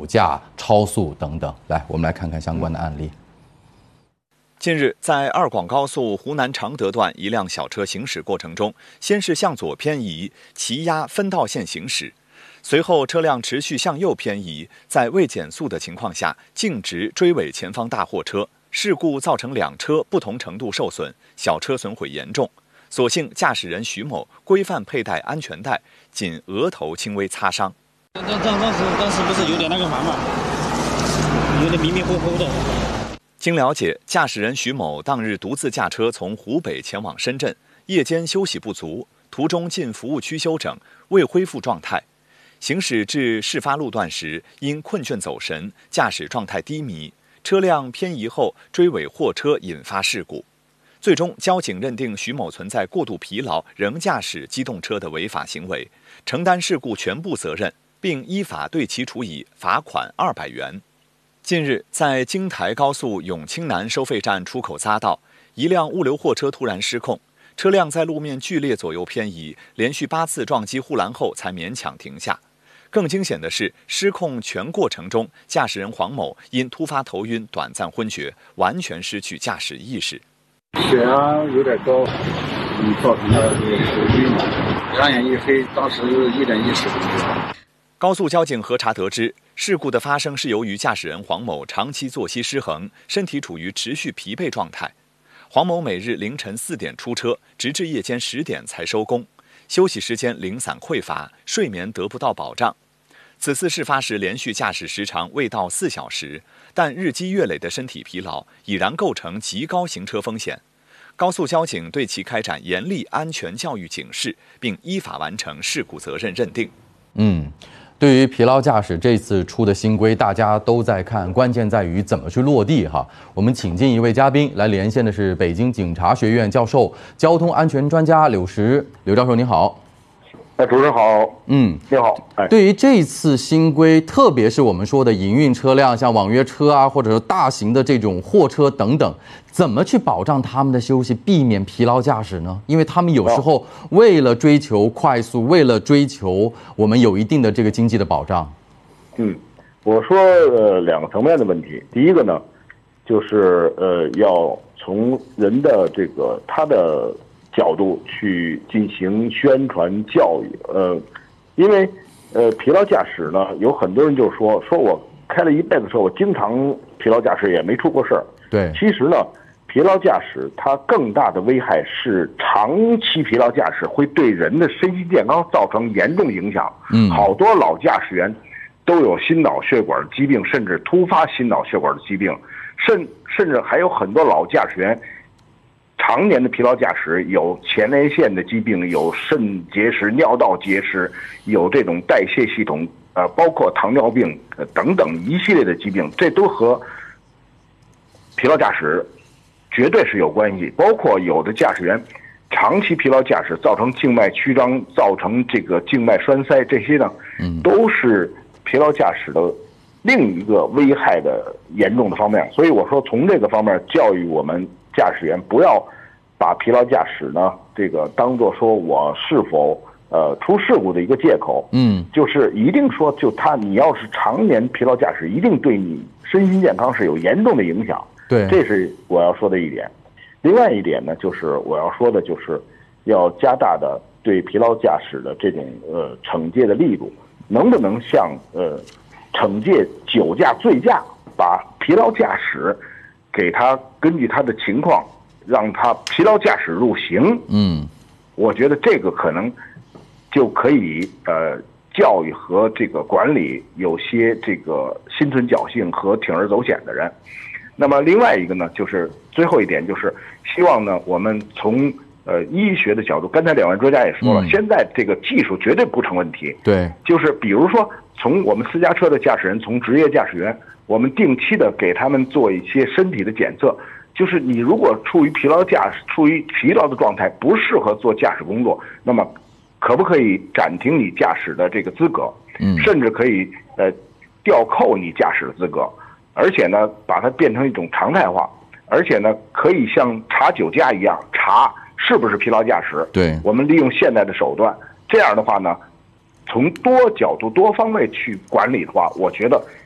驾、超速等等。来，我们来看看相关的案例。 近日，在二广高速湖南常德段，一辆小车行驶过程中，先是向左偏移，骑压分道线行驶，随后车辆持续向右偏移，在未减速的情况下，径直追尾前方大货车，事故造成两车不同程度受损，小车损毁严重。所幸驾驶人徐某规范佩戴安全带，仅额头轻微擦伤。 当时不是有点那个嘛，有点迷迷糊糊的。 经了解，驾驶人徐某当日独自驾车从湖北前往深圳，夜间休息不足，途中进服务区休整，未恢复状态。行驶至事发路段时，因困倦走神，驾驶状态低迷，车辆偏移后追尾货车，引发事故。最终，交警认定徐某存在过度疲劳仍驾驶机动车的违法行为，承担事故全部责任，并依法对其处以罚款200元。近日，在京台高速永清南收费站出口匝道，一辆物流货车突然失控，车辆在路面剧烈左右偏移，连续8次撞击护栏后才勉强停下。更惊险的是，失控全过程中，驾驶人黄某因突发头晕短暂昏厥，完全失去驾驶意识。 血压有点高，造成了头晕，两眼一黑，当时一点意识都没有。 高速交警核查得知，事故的发生是由于驾驶人黄某长期作息失衡，身体处于持续疲惫状态。黄某每日凌晨4点出车，直至夜间10点才收工，休息时间零散匮乏，睡眠得不到保障。此次事发时连续驾驶时长未到4小时，但日积月累的身体疲劳已然构成极高行车风险。高速交警对其开展严厉安全教育警示，并依法完成事故责任认定。 对于疲劳驾驶这次出的新规，大家都在看，关键在于怎么去落地哈。我们请进一位嘉宾，来连线的是北京警察学院教授、交通安全专家柳石。柳教授您好。 主持人好。你好。 对于这次新规，特别是我们说的营运车辆，像网约车啊，或者说大型的这种货车等等，怎么去保障他们的休息，避免疲劳驾驶呢？因为他们有时候为了追求快速，为了追求我们有一定的这个经济的保障。 我说2个层面的问题。第一个呢，就是要从人的这个他的角度去进行宣传教育。因为疲劳驾驶呢，有很多人就说我开了一辈子车，我经常疲劳驾驶也没出过事儿。 对， 其实呢，疲劳驾驶它更大的危害是长期疲劳驾驶会对人的身心健康造成严重影响。好多老驾驶员都有心脑血管疾病，甚至突发心脑血管的疾病，甚至还有很多老驾驶员常年的疲劳驾驶，有前列腺的疾病，有肾结石、尿道结石，有这种代谢系统，包括糖尿病等等一系列的疾病，这都和疲劳驾驶绝对是有关系。包括有的驾驶员长期疲劳驾驶造成静脉曲张，造成这个静脉栓塞，这些呢，都是疲劳驾驶的另一个危害的严重的方面。所以我说，从这个方面教育我们驾驶员，不要把疲劳驾驶呢这个当作说我是否出事故的一个借口。就是一定说，你要是常年疲劳驾驶，一定对你身心健康是有严重的影响。 对， 这是我要说的一点。另外一点呢，就是我要说的，就是要加大的对疲劳驾驶的这种惩戒的力度，能不能像惩戒酒驾、醉驾，把疲劳驾驶给他根据他的情况，让他疲劳驾驶入刑。我觉得这个可能就可以教育和这个管理有些这个心存侥幸和铤而走险的人。那么另外一个呢，就是最后一点，就是希望呢，我们从医学的角度，刚才2位专家也说了，现在这个技术绝对不成问题。 对， 就是比如说，从我们私家车的驾驶人，从职业驾驶员，我们定期的给他们做一些身体的检测。就是你如果处于疲劳的状态，不适合做驾驶工作，那么可不可以暂停你驾驶的这个资格？甚至可以吊扣你驾驶的资格。而且呢，把它变成一种常态化，而且呢，可以像查酒驾一样查是不是疲劳驾驶。 对， 我们利用现在的手段，这样的话呢，从多角度、多方位去管理的话，我觉得